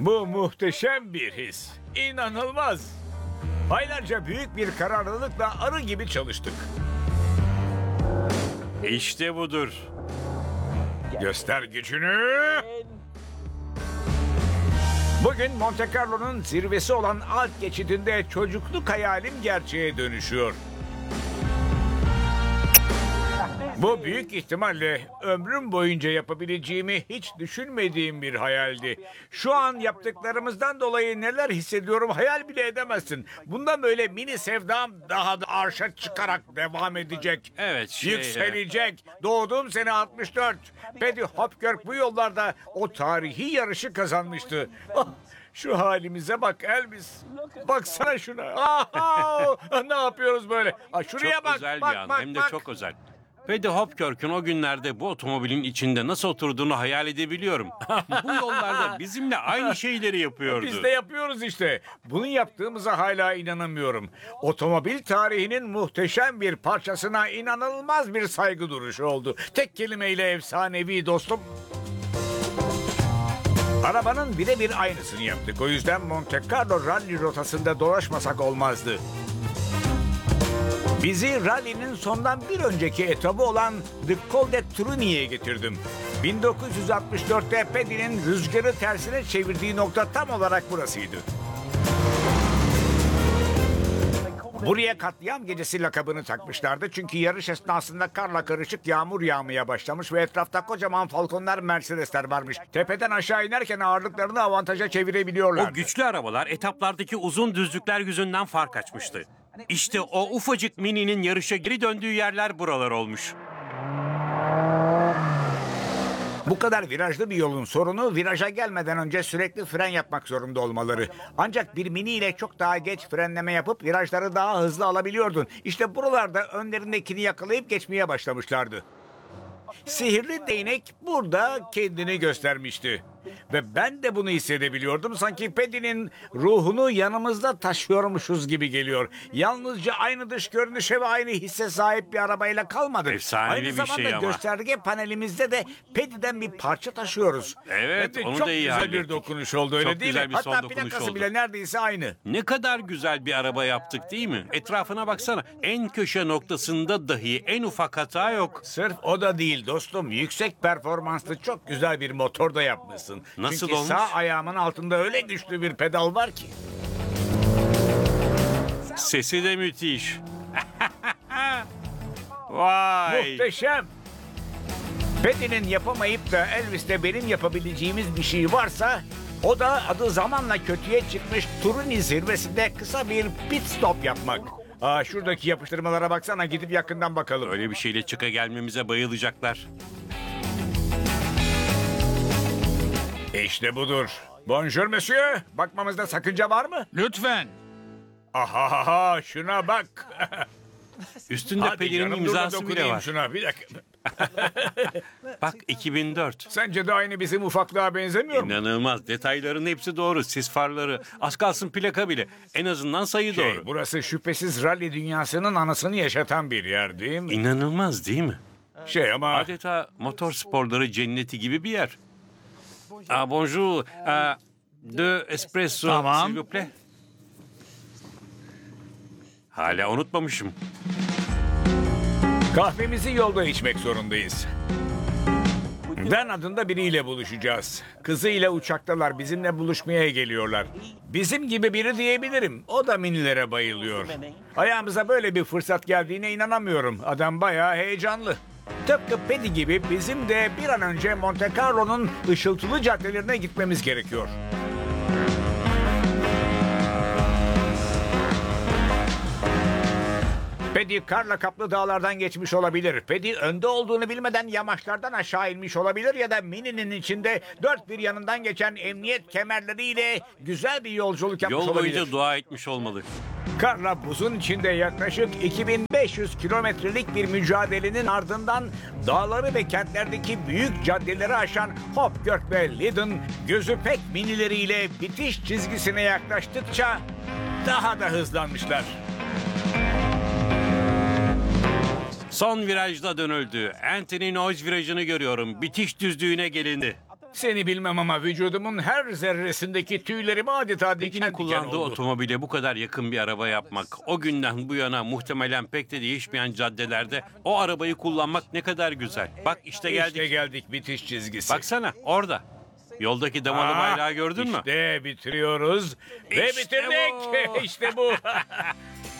Bu muhteşem bir his. İnanılmaz. Aylarca büyük bir kararlılıkla arı gibi çalıştık. İşte budur. Göster gücünü. Bugün Monte Carlo'nun zirvesi olan alt geçidinde çocukluk hayalim gerçeğe dönüşüyor. Bu büyük ihtimalle ömrüm boyunca yapabileceğimi hiç düşünmediğim bir hayaldi. Şu an yaptıklarımızdan dolayı neler hissediyorum hayal bile edemezsin. Bundan böyle mini sevdam daha da arşa çıkarak devam edecek. Evet, Yükselecek. Doğduğum sene 64. Paddy Hopkirk bu yollarda o tarihi yarışı kazanmıştı. Ah, şu halimize bak Elvis. Baksana şuna. Aha! Ne yapıyoruz böyle? Ah, şuraya Çok bak. özel Bak, bir an. bak, Hem de bak. çok özel. Paddy Hopkirk'ün o günlerde bu otomobilin içinde nasıl oturduğunu hayal edebiliyorum. Bu yollarda bizimle aynı şeyleri yapıyordu. Biz de yapıyoruz işte. Bunu yaptığımıza hala inanamıyorum. Otomobil tarihinin muhteşem bir parçasına inanılmaz bir saygı duruşu oldu. Tek kelimeyle efsanevi dostum. Arabanın birebir aynısını yaptık. O yüzden Monte Carlo rally rotasında dolaşmasak olmazdı. Bizi rally'nin sondan bir önceki etabı olan The Col de Truni'ye getirdim. 1964'te Paddy'nin rüzgarı tersine çevirdiği nokta tam olarak burasıydı. Buraya katliam gecesi lakabını takmışlardı çünkü yarış esnasında karla karışık yağmur yağmaya başlamış ve etrafta kocaman Falconlar, Mercedesler varmış. Tepeden aşağı inerken ağırlıklarını avantaja çevirebiliyorlardı. O güçlü arabalar etaplardaki uzun düzlükler yüzünden fark açmıştı. İşte o ufacık mininin yarışa geri döndüğü yerler buralar olmuş. Bu kadar virajlı bir yolun sorunu viraja gelmeden önce sürekli fren yapmak zorunda olmaları. Ancak bir mini ile çok daha geç frenleme yapıp virajları daha hızlı alabiliyordun. İşte buralarda önlerindekini yakalayıp geçmeye başlamışlardı. Sihirli değnek burada kendini göstermişti. Ve ben de bunu hissedebiliyordum. Sanki Paddy'nin ruhunu yanımızda taşıyormuşuz gibi geliyor. Yalnızca aynı dış görünüşe ve aynı hisse sahip bir arabayla kalmadık. Efsanevi Aynı bir zamanda şey ama. gösterge panelimizde de Paddy'den bir parça taşıyoruz. Evet, Ve onu çok da iyi güzel bir hallettik. dokunuş oldu öyle Çok değil güzel mi? bir son Hatta dokunuş plakası oldu. bile neredeyse aynı. Ne kadar güzel bir araba yaptık değil mi? Etrafına baksana. En köşe noktasında dahi en ufak hata yok. Sırf o da değil dostum. Yüksek performanslı çok güzel bir motor da yapmışsın. Nasıl Çünkü olmuş? sağ ayağımın altında öyle güçlü bir pedal var ki. Sesi de müthiş. Vay. Muhteşem. Paddy'nin yapamayıp da Elvis'te benim yapabileceğimiz bir şey varsa o da adı zamanla kötüye çıkmış Truni zirvesinde kısa bir pit stop yapmak. Aa, şuradaki yapıştırmalara baksana, gidip yakından bakalım. Öyle bir şeyle çıka gelmemize bayılacaklar. İşte budur. Bonjour monsieur. Bakmamızda sakınca var mı? Lütfen. Aha, şuna bak. Üstünde Hadi Paddy'nin canım, dur da imzası bile dokunayım var. şuna bir dakika. Bak 2004. Sence de aynı bizim ufaklığa benzemiyor mu? İnanılmaz. Detayların hepsi doğru. Sis farları. Az kalsın plaka bile. En azından sayı doğru. Burası şüphesiz rally dünyasının anısını yaşatan bir yer değil mi? İnanılmaz değil mi? Ama Adeta motor sporları cenneti gibi bir yer. Bonjour. Deux espresso, Tamam. s'il vous plaît. Hala unutmamışım. kahvemizi yolda içmek zorundayız. Dan adında biriyle buluşacağız. Kızıyla uçaktalar, bizimle buluşmaya geliyorlar. Bizim gibi biri diyebilirim. O da minilere bayılıyor. Ayağımıza böyle bir fırsat geldiğine inanamıyorum. Adam bayağı heyecanlı. Tıpkı Paddy gibi bizim de bir an önce Monte Carlo'nun ışıltılı caddelerine gitmemiz gerekiyor. Paddy karla kaplı dağlardan geçmiş olabilir. Paddy önde olduğunu bilmeden yamaçlardan aşağı inmiş olabilir ya da mininin içinde dört bir yanından geçen emniyet kemerleriyle güzel bir yolculuk yapmış Yol olabilir. boyunca dua etmiş olmalı. Karla buzun içinde yaklaşık 2500 kilometrelik bir mücadelenin ardından dağları ve kentlerdeki büyük caddeleri aşan Hopkirk ve Lydon gözü pek minileriyle bitiş çizgisine yaklaştıkça daha da hızlanmışlar. Son virajda dönüldü. Anthony Noyes virajını görüyorum. Bitiş düzlüğüne gelindi. Seni bilmem ama vücudumun her zerresindeki tüylerimi adeta diken Pekin'in diken kullandığı oldu. otomobile bu kadar yakın bir araba yapmak, o günden bu yana muhtemelen pek de değişmeyen caddelerde o arabayı kullanmak ne kadar güzel. Bak işte geldik. İşte geldik bitiş çizgisi. Baksana orada. Yoldaki damalı bayrağı gördün mü? İşte bitiriyoruz ve İşte bitirdik. bu. İşte bu.